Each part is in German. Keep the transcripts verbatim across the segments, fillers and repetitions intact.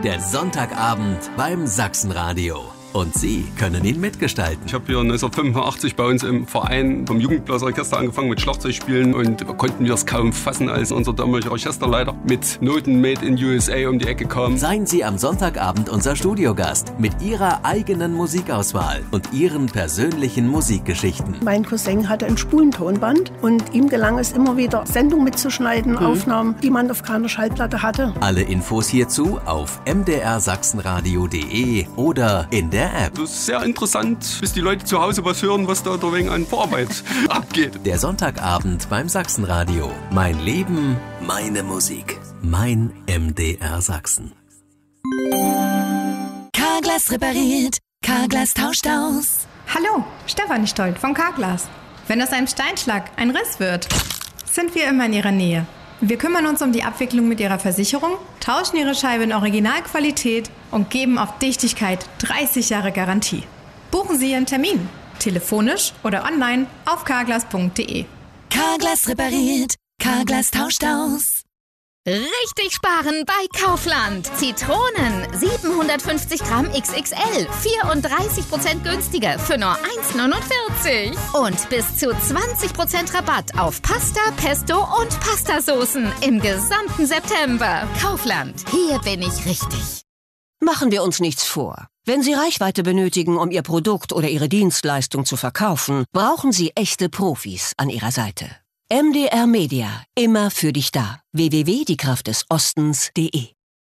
Der Sonntagabend beim Sachsenradio. Und Sie können ihn mitgestalten. Ich habe hier neunzehnhundertfünfundachtzig bei uns im Verein vom Jugendblasorchester angefangen mit Schlagzeugspielen und konnten wir es kaum fassen, als unser damaliger Orchesterleiter mit Noten Made in U S A um die Ecke kam. Seien Sie am Sonntagabend unser Studiogast mit Ihrer eigenen Musikauswahl und Ihren persönlichen Musikgeschichten. Mein Cousin hatte ein Spulentonband und ihm gelang es immer wieder, Sendungen mitzuschneiden, mhm. Aufnahmen, die man auf keiner Schallplatte hatte. Alle Infos hierzu auf m d r sachsenradio punkt d e oder in der App. Das ist sehr interessant, bis die Leute zu Hause was hören, was da wegen an Vorarbeit abgeht. Der Sonntagabend beim Sachsenradio. Mein Leben, meine Musik. Mein M D R Sachsen. Carglass repariert. Carglass tauscht aus. Hallo, Stefanie Stolt von Carglass. Wenn aus einem Steinschlag ein Riss wird, sind wir immer in Ihrer Nähe. Wir kümmern uns um die Abwicklung mit Ihrer Versicherung, tauschen Ihre Scheibe in Originalqualität und geben auf Dichtigkeit dreißig Jahre Garantie. Buchen Sie Ihren Termin, telefonisch oder online auf carglass punkt d e. Carglass repariert. Carglass tauscht aus. Richtig sparen bei Kaufland. Zitronen siebenhundertfünfzig Gramm X X L, vierunddreißig Prozent günstiger für nur eins neunundvierzig. Und bis zu zwanzig Prozent Rabatt auf Pasta, Pesto und Pastasoßen im gesamten September. Kaufland, hier bin ich richtig. Machen wir uns nichts vor. Wenn Sie Reichweite benötigen, um Ihr Produkt oder Ihre Dienstleistung zu verkaufen, brauchen Sie echte Profis an Ihrer Seite. M D R Media, immer für dich da. w w w punkt die kraft des ostens punkt d e.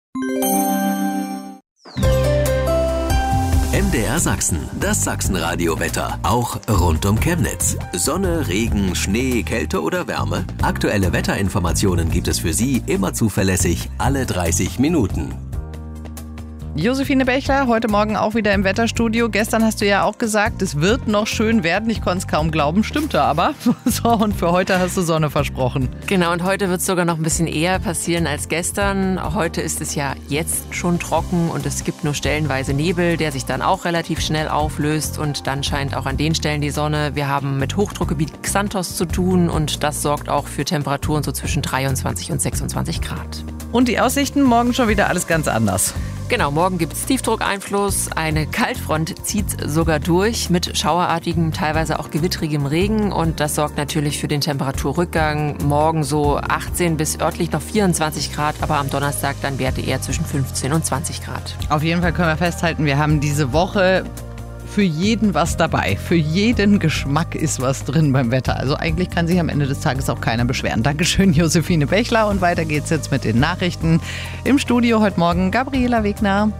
M D R Sachsen, das Sachsenradio-Wetter, auch rund um Chemnitz. Sonne, Regen, Schnee, Kälte oder Wärme? Aktuelle Wetterinformationen gibt es für Sie immer zuverlässig alle dreißig Minuten. Josephine Bechler, heute Morgen auch wieder im Wetterstudio. Gestern hast du ja auch gesagt, es wird noch schön werden. Ich konnte es kaum glauben, stimmte aber. So, und für heute hast du Sonne versprochen. Genau, und heute wird es sogar noch ein bisschen eher passieren als gestern. Heute ist es ja jetzt schon trocken und es gibt nur stellenweise Nebel, der sich dann auch relativ schnell auflöst. Und dann scheint auch an den Stellen die Sonne. Wir haben mit Hochdruckgebiet Xanthos zu tun und das sorgt auch für Temperaturen so zwischen dreiundzwanzig und sechsundzwanzig Grad. Und die Aussichten, morgen schon wieder alles ganz anders. Genau, morgen gibt es Tiefdruckeinfluss. Eine Kaltfront zieht sogar durch mit schauerartigem, teilweise auch gewittrigem Regen. Und das sorgt natürlich für den Temperaturrückgang. Morgen so achtzehn bis örtlich noch vierundzwanzig Grad, aber am Donnerstag dann Werte eher zwischen fünfzehn und zwanzig Grad. Auf jeden Fall können wir festhalten, wir haben diese Woche für jeden was dabei. Für jeden Geschmack ist was drin beim Wetter. Also eigentlich kann sich am Ende des Tages auch keiner beschweren. Dankeschön, Josephine Bechler. Und weiter geht's jetzt mit den Nachrichten. Im Studio heute Morgen Gabriela Wegner.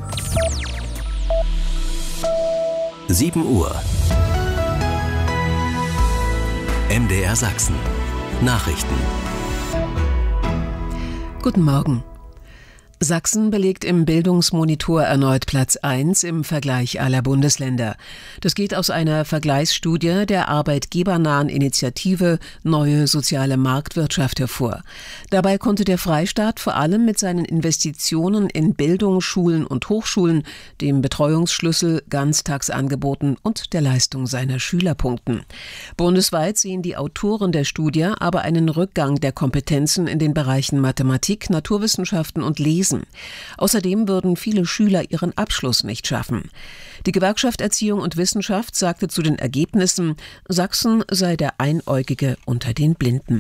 sieben Uhr. M D R Sachsen. Nachrichten. Guten Morgen. Sachsen belegt im Bildungsmonitor erneut Platz eins im Vergleich aller Bundesländer. Das geht aus einer Vergleichsstudie der arbeitgebernahen Initiative Neue soziale Marktwirtschaft hervor. Dabei konnte der Freistaat vor allem mit seinen Investitionen in Bildung, Schulen und Hochschulen, dem Betreuungsschlüssel, Ganztagsangeboten und der Leistung seiner Schüler punkten. Bundesweit sehen die Autoren der Studie aber einen Rückgang der Kompetenzen in den Bereichen Mathematik, Naturwissenschaften und Lesen. Außerdem würden viele Schüler ihren Abschluss nicht schaffen. Die Gewerkschaft Erziehung und Wissenschaft sagte zu den Ergebnissen, Sachsen sei der Einäugige unter den Blinden.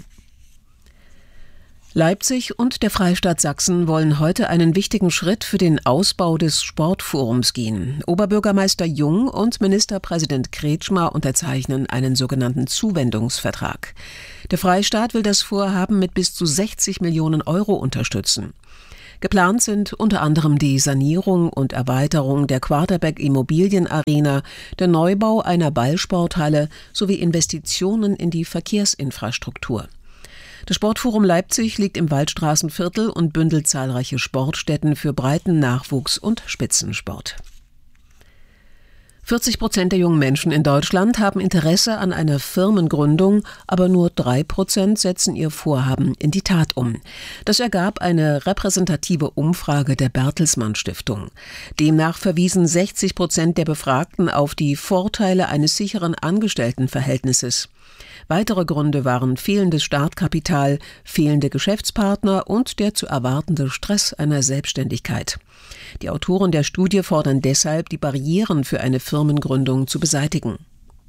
Leipzig und der Freistaat Sachsen wollen heute einen wichtigen Schritt für den Ausbau des Sportforums gehen. Oberbürgermeister Jung und Ministerpräsident Kretschmer unterzeichnen einen sogenannten Zuwendungsvertrag. Der Freistaat will das Vorhaben mit bis zu sechzig Millionen Euro unterstützen. Geplant sind unter anderem die Sanierung und Erweiterung der Quarterback Immobilienarena, der Neubau einer Ballsporthalle sowie Investitionen in die Verkehrsinfrastruktur. Das Sportforum Leipzig liegt im Waldstraßenviertel und bündelt zahlreiche Sportstätten für Breitennachwuchs und Spitzensport. vierzig Prozent der jungen Menschen in Deutschland haben Interesse an einer Firmengründung, aber nur drei Prozent setzen ihr Vorhaben in die Tat um. Das ergab eine repräsentative Umfrage der Bertelsmann Stiftung. Demnach verwiesen sechzig Prozent der Befragten auf die Vorteile eines sicheren Angestelltenverhältnisses. Weitere Gründe waren fehlendes Startkapital, fehlende Geschäftspartner und der zu erwartende Stress einer Selbstständigkeit. Die Autoren der Studie fordern deshalb, die Barrieren für eine Firmengründung zu beseitigen.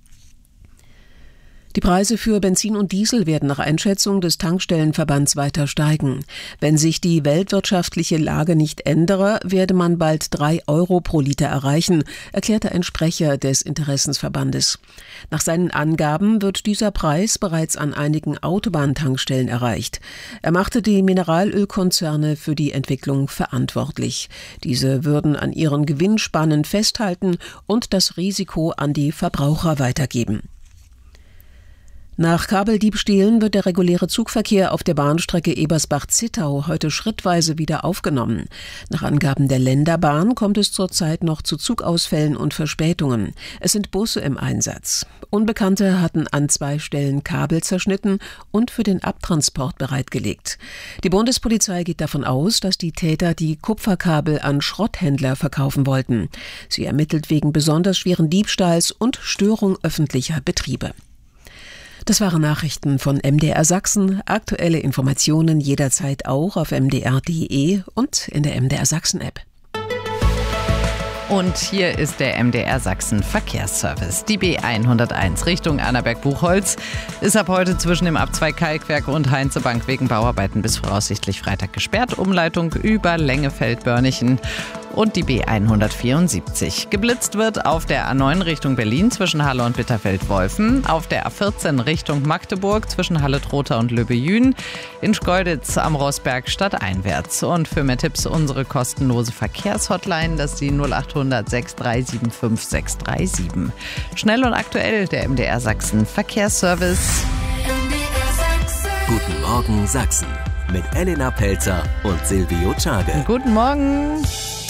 Die Preise für Benzin und Diesel werden nach Einschätzung des Tankstellenverbands weiter steigen. Wenn sich die weltwirtschaftliche Lage nicht ändere, werde man bald drei Euro pro Liter erreichen, erklärte ein Sprecher des Interessensverbandes. Nach seinen Angaben wird dieser Preis bereits an einigen Autobahntankstellen erreicht. Er machte die Mineralölkonzerne für die Entwicklung verantwortlich. Diese würden an ihren Gewinnspannen festhalten und das Risiko an die Verbraucher weitergeben. Nach Kabeldiebstählen wird der reguläre Zugverkehr auf der Bahnstrecke Ebersbach-Zittau heute schrittweise wieder aufgenommen. Nach Angaben der Länderbahn kommt es zurzeit noch zu Zugausfällen und Verspätungen. Es sind Busse im Einsatz. Unbekannte hatten an zwei Stellen Kabel zerschnitten und für den Abtransport bereitgelegt. Die Bundespolizei geht davon aus, dass die Täter die Kupferkabel an Schrotthändler verkaufen wollten. Sie ermittelt wegen besonders schweren Diebstahls und Störung öffentlicher Betriebe. Das waren Nachrichten von M D R Sachsen. Aktuelle Informationen jederzeit auch auf m d r punkt d e und in der M D R Sachsen App. Und hier ist der M D R Sachsen Verkehrsservice. Die B hunderteins Richtung Annaberg-Buchholz ist ab heute zwischen dem Abzweig Kalkwerk und Heinzebank wegen Bauarbeiten bis voraussichtlich Freitag gesperrt. Umleitung über Lengefeld-Börnichen. Und die B hundertvierundsiebzig. Geblitzt wird auf der A neun Richtung Berlin zwischen Halle und Bitterfeld-Wolfen, auf der A vierzehn Richtung Magdeburg zwischen Halle-Trotha und Löbejün, in Schkeuditz am Rossberg stadteinwärts. Und für mehr Tipps unsere kostenlose Verkehrshotline, das ist die null acht hundert sechs drei sieben fünf sechs drei sieben. Schnell und aktuell der M D R Sachsen Verkehrsservice. Guten Morgen Sachsen mit Elena Pelzer und Silvio Czage. Guten Morgen.